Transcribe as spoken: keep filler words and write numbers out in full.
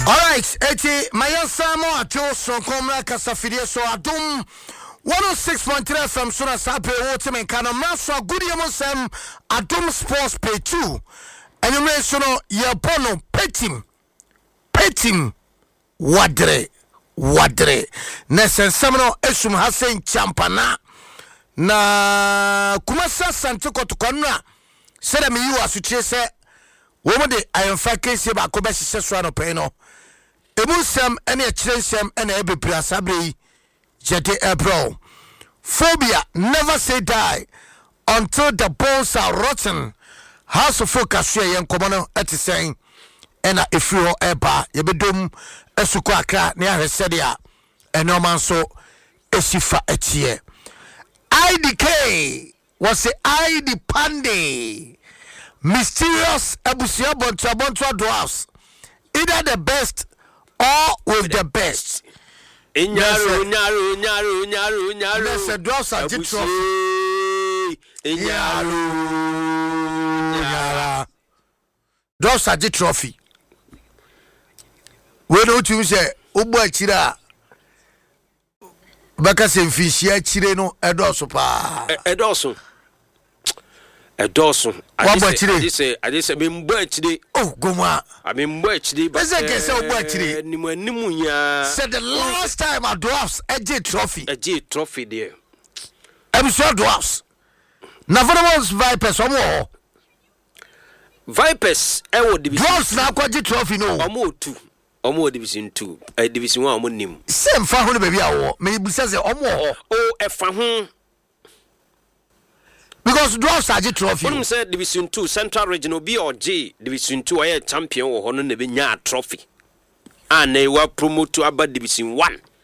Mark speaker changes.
Speaker 1: Alright, eti mayasa mo ato so komra kasafidie so adum one oh six point three F M so na sape wo te men kana maso agudi mo sem adum sports pay two enyume so no ye bono petim petim wadre wadre nesensem no esum hasen champana na kumasa sante kotokonra se da mi yi asuche se wo mo de ayemfa kese ba ko be hye so no pay no emusem ene ekyirensem ene ebepira sabre jete ebro phobia never say die until the bones are rotten. House of focus here yen komono eti sen ena efiri ho eba yebedom esuko akra ne ahwese dia enoman so esifa etie I D K was a I D Pande mysterious abusia bonto bonto dwarfs either the best or with the best.
Speaker 2: Inyaru, nyaru, nyaru, nyaru, nyaru.
Speaker 1: There's a dwarfs at the trophy.
Speaker 2: Inyaru,
Speaker 1: nyara. Dwarfs at the trophy. We don't you say, Ubu Chira Baka Fishia Chireno, Edoso pa.
Speaker 2: Edoso. Edoso. I just say, I just say, I'm birthday.
Speaker 1: Oh, Goma.
Speaker 2: I mean, birthday, but I
Speaker 1: guess I'll birthday. Said the last time a dwarfs a J trophy.
Speaker 2: A J trophy there.
Speaker 1: I'm sure dwarfs. Navarro's Vipers or more.
Speaker 2: Vipers, I would division.
Speaker 1: Dwarfs now quite trophy no.
Speaker 2: Or more two. Or more division two. A division one on him.
Speaker 1: Same for who baby or maybe says or more.
Speaker 2: Oh, a fan.
Speaker 1: Because dwarfs are the trophy.
Speaker 2: One said division two, Central Regional B or J, division two, I champion or honor the trophy. And they were promoted to about division one.